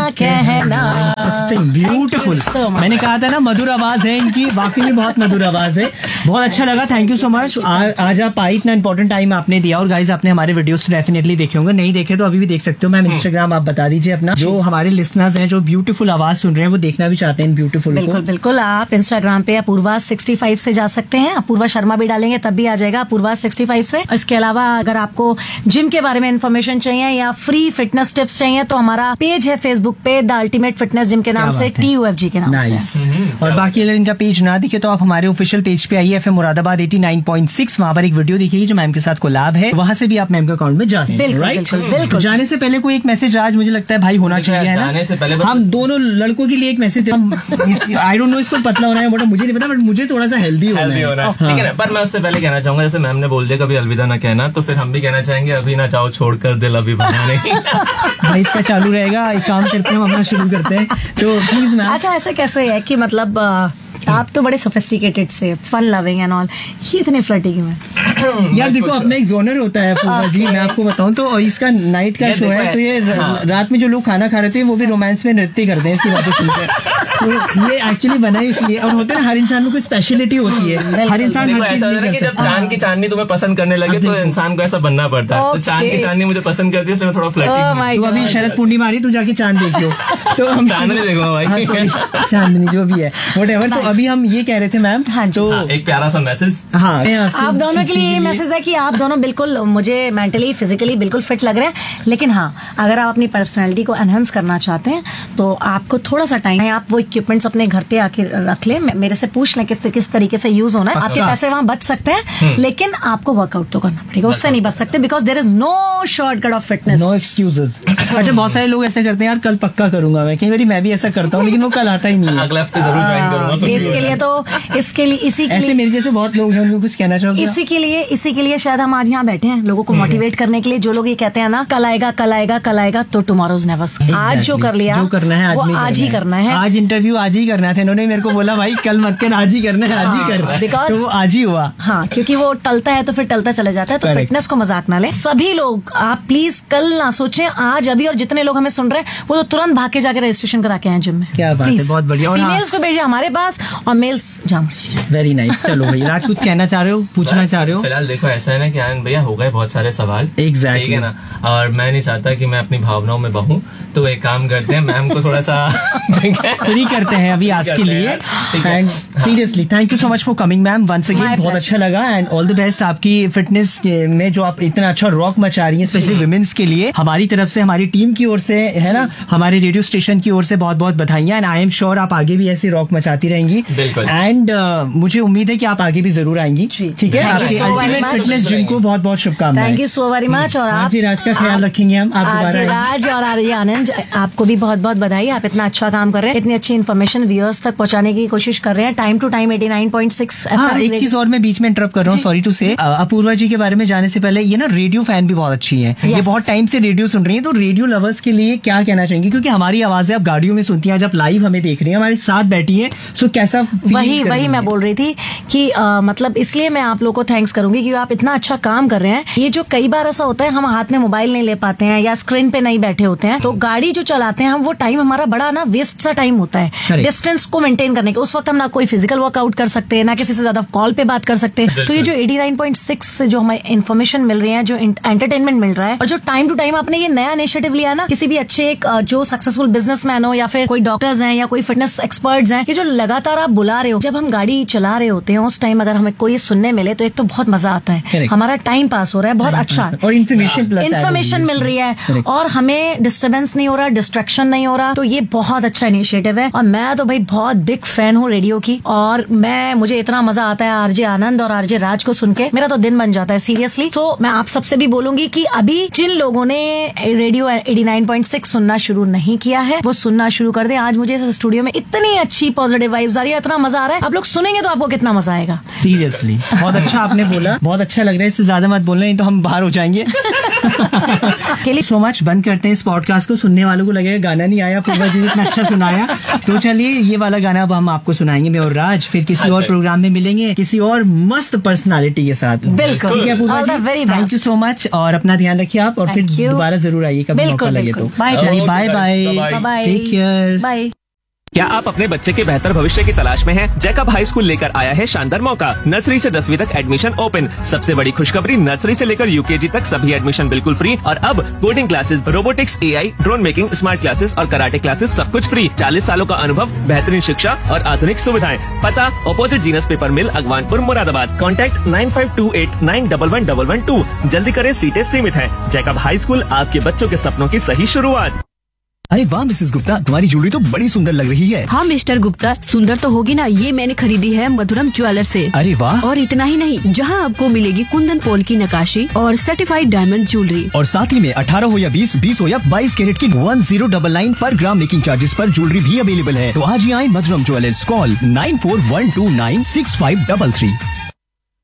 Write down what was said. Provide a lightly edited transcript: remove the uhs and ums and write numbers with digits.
कहना। ब्यूटीफुल। मैंने कहा था ना मधुर आवाज है इनकी, वाकई में बहुत मधुर आवाज है। बहुत अच्छा लगा, थैंक यू सो मच। आज आप आई, इतना इंपॉर्टेंट टाइम आपने दिया। और गाइज आपने हमारे वीडियोस तो डेफिनेटली देखे होंगे, नहीं देखे तो अभी भी देख सकते हो। मैम इंस्टाग्राम आप बता दीजिए अपना, जो हमारे लिसनर्स हैं जो ब्यूटीफुल आवाज सुन रहे हैं वो देखना भी चाहते हैं ब्यूटीफुल को। बिल्कुल बिल्कुल, आप इंस्टाग्राम पे अपूर्वा 65 से जा सकते हैं। अपूर्वा शर्मा भी डालेंगे तब भी आ जाएगा अपूर्वा 65 से। इसके अलावा अगर आपको जिम के बारे में इन्फॉर्मेशन चाहिए या फ्री फिटनेस टिप्स चाहिए तो हमारा पेज है फेसबुक पे द अल्टीमेट फिटनेस जिम के नाम से, TUFG के नाम से। और बाकी अगर इनका पेज ना दिखे तो आप हमारे ऑफिशियल पेज पे आइए, FM मुरादाबाद 89.6, वहाँ पर एक वीडियो दिखेगी जो मैम के साथ कोलैब है, वहाँ से भी आप मैम के अकाउंट में जा सकते हैं। राइट, जाने से पहले कोई एक मैसेज आज मुझे लगता है भाई होना चाहिए, है ना? हम दोनों लड़कों के लिए एक मैसेज, आई डोंट नो इसको पतला होना है मोटा मुझे नहीं पता, बट मुझे थोड़ा सा हेल्दी होना है, ठीक है ना? पर मैं उससे पहले कहना चाहूंगा, जैसे मैम ने बोल दिया कभी अलविदा ना कहना, तो फिर हम भी कहना चाहेंगे अभी ना जाओ छोड़कर दिल अभी बना नहीं। भाई इसका चालू रहेगा, एक काम करते हैं हम अपना शुरू करते हैं, तो प्लीज मैम। अच्छा, ऐसा कैसे है कि मतलब आप तो बड़े सोफिस्टिकेटेड से, फन लविंग एंड ऑल, ये इतने फ्लर्टी क्यों है? यार देखो अपना एक जोनर होता है पूरा जी, मैं आपको बताऊं तो इसका नाइट का शो है, तो ये रात में जो लोग खाना खा रहे थे वो भी रोमांस में नृत्य करते हैं इसकी बातें सुनकर। तो ये एक्चुअली बना है इसलिए, और होता है हर इंसान में कोई स्पेशलिटी होती है, हर इंसान हर चीज नहीं कर सकता। जब चांद की चांदनी तुम्हें पसंद करने लगे तो इंसान को ऐसा बनना पड़ता है, तो चांद की चांदनी मुझे पसंद करती है इसलिए थोड़ा फ्लर्टी। तो अभी शरद पूर्णिमा आ रही, तू जाके चांद देखियो, तो हम चांदनी देखो भाई, चांदनी जो भी है व्हाटएवर। तो अभी हम ये कह रहे थे मैम, तो एक प्यारा सा मैसेज, हाँ आप दोनों के लिए ये मैसेज है कि आप दोनों बिल्कुल मुझे मेंटली फिजिकली बिल्कुल फिट लग रहे हैं, लेकिन हाँ अगर आप अपनी पर्सनैलिटी को एनहांस करना चाहते हैं तो आपको थोड़ा सा टाइम है, आप वो इक्विपमेंट्स अपने घर पे आके रख लें, मेरे से पूछ लें किस तरीके से यूज होना है। आपके पैसे वहाँ बच सकते हैं, लेकिन आपको वर्कआउट तो करना पड़ेगा, उससे नहीं बच सकते, because there is no shortcut of fitness, no excuses. अच्छा, बहुत सारे लोग ऐसा करते हैं यार, कल पक्का करूंगा मैं, कई बार मैं भी ऐसा करता हूँ, लेकिन वो कल आता ही नहीं है। अगले हफ्ते जरूर ज्वाइन करूंगा। इसके लिए तो इसी के ऐसे लिए मेरे जैसे बहुत लोग हैं, उनको कुछ कहना चाहोगे? इसी के लिए शायद हम आज यहाँ बैठे हैं, लोगों को मोटिवेट करने के लिए। जो लोग ये कहते हैं ना कल आएगा कल आएगा कल आएगा, तो टुमारोज नेवर। आज जो कर लिया, जो करना है वो आज ही करना है। आज इंटरव्यू आज ही करना था, इन्होंने मेरे को बोला भाई कल मत कर, आज ही करना है, आज ही करना है, तो वो आज ही हुआ। हाँ, क्योंकि वो टलता है तो फिर टलता चला जाता है, तो फिटनेस को मजाक ना ले। सभी लोग आप प्लीज कल ना सोचें, आज अभी, और जितने लोग हमें सुन रहे हैं वो तो तुरंत भाग के जाके रजिस्ट्रेशन करा के आए जिम में। क्या बात है, बहुत बढ़िया। फीमेल्स को भेजे हमारे पास और मेल्स जहाँ मर्जी। Very nice. चलो भाई राज, कुछ कहना चाह रहे हो, पूछना चाह रहे हो? फिलहाल देखो ऐसा है ना कि आनंद भैया हो गए बहुत सारे सवाल, एग्जैक्टली, ठीक है ना, और मैं नहीं चाहता कि मैं अपनी भावनाओं में बहूं, तो एक काम करते हैं मैम को थोड़ा सा फ्री करते हैं अभी आज के लिए। And seriously thank you so much for coming ma'am once again, बहुत अच्छा लगा, एंड ऑल द बेस्ट आपकी फिटनेस में जो आप इतना अच्छा रॉक मचा रही हैं, स्पेशली वुमेन्स के लिए। हमारी तरफ से, हमारी टीम की ओर से, है ना, हमारे रेडियो स्टेशन की ओर से बहुत बहुत बधाइयां, एंड आई एम श्योर आप आगे भी ऐसे रॉक मचाती रहेंगी। एंड मुझे उम्मीद है कि आप आगे भी जरूर आएंगी, ठीक है? आपके अल्टीमेट फिटनेस जिम को बहुत बहुत शुभकामनाएं। Thank you so very much. और आप राज का ख्याल रखेंगे हम, राज और आनंद, आपको भी बहुत बहुत बधाई, आप इतना अच्छा काम कर रहे हैं, इतनी अच्छी इन्फॉर्मेशन व्यूअर्स तक पहुंचाने की कोशिश कर रहे हैं। Time to time 89.6 FM। एक चीज और मैं बीच में इंटरप्ट कर रहा हूँ, सॉरी टू से, अपूर्वा जी के बारे में जाने से पहले, ये ना रेडियो फैन भी बहुत अच्छी है, ये बहुत टाइम से रेडियो सुन रही है, तो रेडियो लवर्स के लिए क्या कहना चाहेंगे? क्योंकि हमारी आवाजें आप गाड़ियों में सुनती हैं, आज आप लाइव हमें देख रही हैं, हमारे साथ बैठी है, सो कैसा वही मैं बोल रही थी कि मतलब इसलिए मैं आप लोग को थैंक्स करूंगी कि आप इतना अच्छा काम कर रहे हैं। ये जो कई बार ऐसा होता है हम हाथ में मोबाइल नहीं ले पाते हैं या स्क्रीन पे नहीं बैठे होते हैं, तो गाड़ी जो चलाते हैं हम, वो टाइम हमारा बड़ा ना वेस्ट सा टाइम होता है डिस्टेंस को मेंटेन करने के। उस वक्त हम ना कोई फिजिकल वर्कआउट कर सकते हैं, ना किसी से ज्यादा कॉल पे बात कर सकते हैं। तो ये जो 89.6 से जो हमें इन्फॉर्मेशन मिल रही है, जो एंटरटेनमेंट मिल रहा है, और जो टाइम टू टाइम आपने ये नया इनिशिएटिव लिया ना, किसी भी अच्छे जो सक्सेसफुल बिजनेसमैन हो या फिर कोई डॉक्टर्स हैं या कोई फिटनेस एक्सपर्ट्स हैं, ये जो लगातार आप बुला रहे हो, जब हम गाड़ी चला रहे होते हैं उस टाइम अगर हमें कोई सुनने मिले तो एक तो बहुत मजा आता है, हमारा टाइम पास हो रहा है, बहुत अच्छा, और इन्फॉर्मेशन मिल रही है, और हमें डिस्टर्बेंस नहीं हो रहा, डिस्ट्रैक्शन नहीं हो रहा, तो ये बहुत अच्छा इनिशिएटिव है। और मैं तो भाई बहुत बिग फैन हूँ रेडियो की, और मुझे इतना मजा आता है आरजे आनंद और आरजे राज को सुन के, मेरा तो दिन बन जाता है सीरियसली। तो मैं आप सबसे भी बोलूंगी कि अभी जिन लोगों ने रेडियो 89.6 सुनना शुरू नहीं किया है, वो सुनना शुरू कर दे। आज मुझे इस स्टूडियो में इतनी अच्छी पॉजिटिव वाइब्स आ रही है, इतना मजा आ रहा है, आप लोग सुनेंगे तो आपको कितना मजा आएगा। सीरियसली बहुत अच्छा आपने बोला, बहुत अच्छा लग रहा है, इससे ज्यादा मत बोलना नहीं तो हम बाहर हो जाएंगे। सो मच, बंद करते हैं इस पॉडकास्ट को। सुनने वालों को लगेगा गाना नहीं आया, पूर्वा जी ने इतना अच्छा सुनाया, तो चलिए ये वाला गाना अब हम आपको सुनाएंगे, मैं और राज। फिर किसी और प्रोग्राम में मिलेंगे किसी और मस्त पर्सनालिटी के साथ। बिल्कुल, ठीक है पूर्वा जी, थैंक यू सो मच, और अपना ध्यान रखिए आप, और फिर दोबारा जरूर आइए कभी मौका लगे तो। Bye bye. Bye. Take care. Bye. क्या आप अपने बच्चे के बेहतर भविष्य की तलाश में हैं? जैकब हाई स्कूल लेकर आया है शानदार मौका। नर्सरी से 10वीं तक एडमिशन ओपन। सबसे बड़ी खुशखबरी, नर्सरी से लेकर यूकेजी तक सभी एडमिशन बिल्कुल फ्री। और अब coding classes, robotics, AI, drone making, smart classes और कराटे क्लासेस सब कुछ फ्री। 40 सालों का अनुभव, बेहतरीन शिक्षा और आधुनिक सुविधाएं। पता ऑपोजिट जीनस पेपर मिल, अगवानपुर, मुरादाबाद। कॉन्टैक्ट 9528911112। जल्दी करें, सीटें सीमित हैं। जैकब हाई स्कूल, आपके बच्चों के सपनों की सही शुरुआत। अरे वाह मिसेस गुप्ता, तुम्हारी ज्वेलरी तो बड़ी सुंदर लग रही है। हाँ मिस्टर गुप्ता, सुंदर तो होगी ना, ये मैंने खरीदी है मधुरम ज्वेलर से। अरे वाह। और इतना ही नहीं, जहाँ आपको मिलेगी कुंदन पोल की नक्काशी और सर्टिफाइड डायमंड ज्वेलरी। और साथ ही में 18 हो या 20, 20 हो या 22 कैरेट की 1099 पर ग्राम मेकिंग चार्जेस पर ज्वेलरी भी अवेलेबल है। तो आज ही आए मधुरम ज्वेलर्स। कॉल 9412965533।